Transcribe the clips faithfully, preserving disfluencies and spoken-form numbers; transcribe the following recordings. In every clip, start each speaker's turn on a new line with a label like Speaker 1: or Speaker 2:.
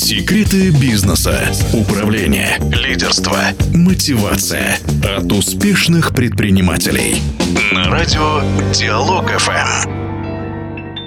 Speaker 1: Секреты бизнеса, управления, лидерства, мотивация от успешных предпринимателей. На радио Диалог эф эм.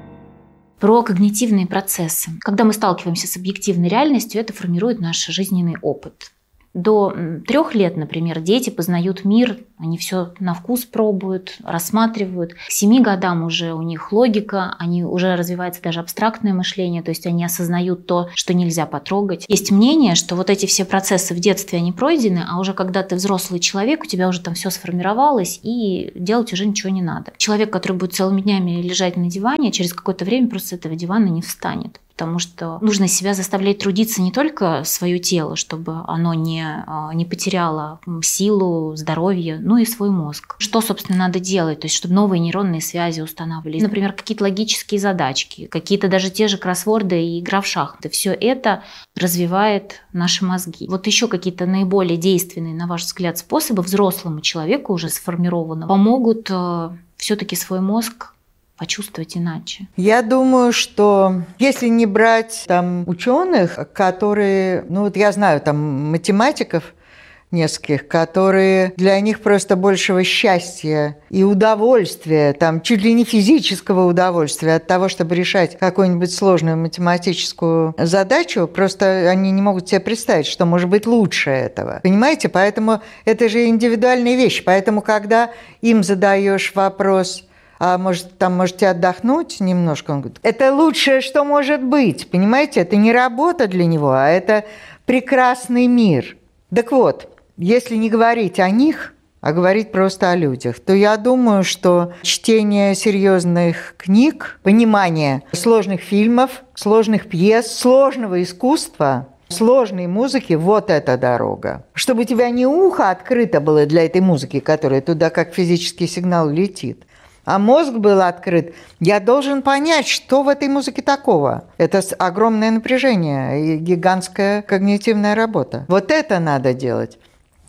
Speaker 2: Про когнитивные процессы. Когда мы сталкиваемся с объективной реальностью, это формирует наш жизненный опыт. До трех лет, например, дети познают мир, они все на вкус пробуют, рассматривают. К семи годам уже у них логика, они уже развивается даже абстрактное мышление, то есть они осознают то, что нельзя потрогать. Есть мнение, что вот эти все процессы в детстве, они пройдены, а уже когда ты взрослый человек, у тебя уже там все сформировалось, и делать уже ничего не надо. Человек, который будет целыми днями лежать на диване, через какое-то время просто с этого дивана не встанет. Потому что нужно себя заставлять трудиться не только свое тело, чтобы оно не, не потеряло силу, здоровье, но и свой мозг. Что, собственно, надо делать? То есть, чтобы новые нейронные связи устанавливались. Например, какие-то логические задачки, какие-то даже те же кроссворды и игра в шахматы. Все это развивает наши мозги. Вот еще какие-то наиболее действенные, на ваш взгляд, способы взрослому человеку уже сформированному помогут все-таки свой мозг почувствовать иначе?
Speaker 3: Я думаю, что если не брать там ученых, которые, ну вот я знаю там математиков нескольких, которые для них просто большего счастья и удовольствия, там чуть ли не физического удовольствия от того, чтобы решать какую-нибудь сложную математическую задачу, просто они не могут себе представить, что может быть лучше этого. Понимаете? Поэтому это же индивидуальные вещи. Поэтому, когда им задаешь вопрос: а может, там можете отдохнуть немножко? Он говорит, это лучшее, что может быть. Понимаете, это не работа для него, а это прекрасный мир. Так вот, если не говорить о них, а говорить просто о людях, то я думаю, что чтение серьезных книг, понимание сложных фильмов, сложных пьес, сложного искусства, сложной музыки – вот эта дорога. Чтобы у тебя не ухо открыто было для этой музыки, которая туда как физический сигнал летит, а мозг был открыт, я должен понять, что в этой музыке такого. Это огромное напряжение и гигантская когнитивная работа. Вот это надо делать.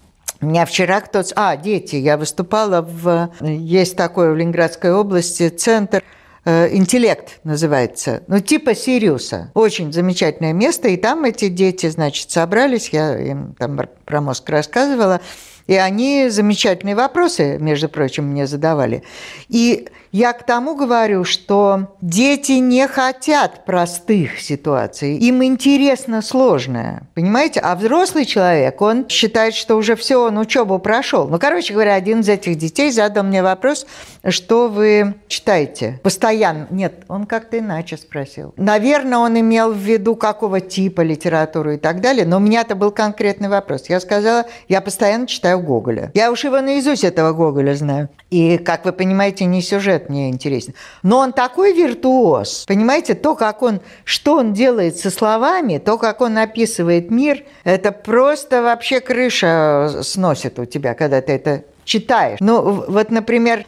Speaker 3: У меня вчера кто-то... А, дети. Я выступала в... Есть такой в Ленинградской области центр «Интеллект» называется. Ну, типа Сириуса. Очень замечательное место. И там эти дети, значит, собрались. Я им там про мозг рассказывала. И они замечательные вопросы, между прочим, мне задавали. И я к тому говорю, что дети не хотят простых ситуаций. Им интересно сложное, понимаете? А взрослый человек, он считает, что уже все, он учебу прошел. Ну, короче говоря, один из этих детей задал мне вопрос, что вы читаете постоянно. Нет, он как-то иначе спросил. Наверное, он имел в виду, какого типа литературу и так далее. Но у меня-то был конкретный вопрос. Я сказала, я постоянно читаю Гоголя. Я уж его наизусть этого Гоголя знаю. И, как вы понимаете, не сюжет мне интересен. Но он такой виртуоз. Понимаете, то, как он, что он делает со словами, то, как он описывает мир, это просто вообще крыша сносит у тебя, когда ты это читаешь. Ну, вот, например,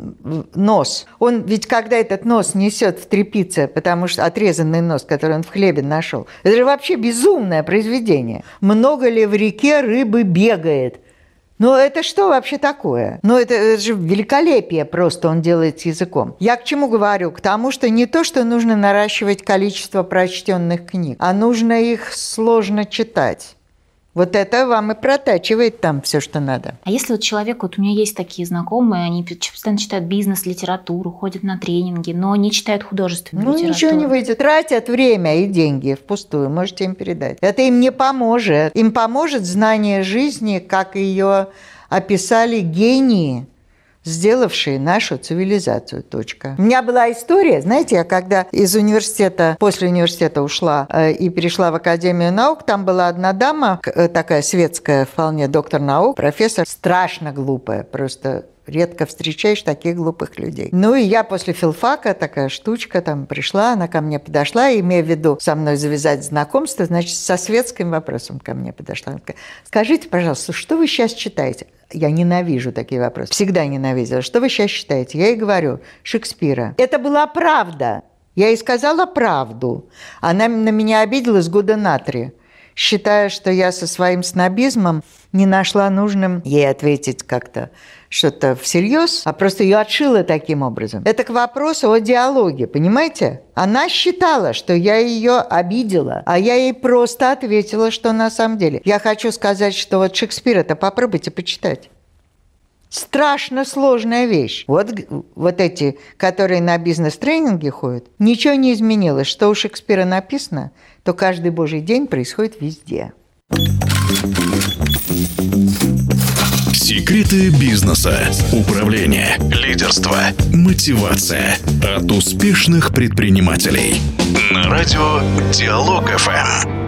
Speaker 3: нос. Он ведь, когда этот нос несет в тряпице, потому что отрезанный нос, который он в хлебе нашел, это же вообще безумное произведение. Много ли в реке рыбы бегает? Ну, это что вообще такое? Ну, это, это же великолепие просто он делает с языком. Я к чему говорю? К тому, что не то, что нужно наращивать количество прочтенных книг, а нужно их сложно читать. Вот это вам и протачивает там все, что надо.
Speaker 2: А если вот человек, вот у меня есть такие знакомые, они постоянно читают бизнес-литературу, ходят на тренинги, но не читают художественную
Speaker 3: ну,
Speaker 2: литературу.
Speaker 3: Ну, ничего не выйдет. Тратят время и деньги впустую, можете им передать. Это им не поможет. Им поможет знание жизни, как ее описали гении, сделавшие нашу цивилизацию. Точка. У меня была история, знаете, я когда из университета, после университета ушла э, и перешла в Академию наук, там была одна дама, э, такая светская, вполне доктор наук, профессор, страшно глупая, просто редко встречаешь таких глупых людей. Ну и я после филфака, такая штучка, там пришла, она ко мне подошла, имея в виду со мной завязать знакомство, значит, со светским вопросом ко мне подошла. Она сказала, скажите, пожалуйста, что вы сейчас читаете? Я ненавижу такие вопросы. Всегда ненавидела. Что вы сейчас читаете? Я ей говорю, Шекспира. Это была правда. Я ей сказала правду. Она на меня обиделась года на три, считая, что я со своим снобизмом не нашла нужным ей ответить как-то что-то всерьез, а просто ее отшила таким образом. Это к вопросу о диалоге, понимаете? Она считала, что я ее обидела, а я ей просто ответила, что на самом деле. Я хочу сказать, что вот Шекспира-то попробуйте почитать. Страшно сложная вещь. Вот, вот эти, которые на бизнес-тренинге ходят, ничего не изменилось. Что у Шекспира написано, то каждый божий день происходит везде.
Speaker 1: Секреты бизнеса, управления, лидерства, мотивация от успешных предпринимателей. На радио Диалог эф эм.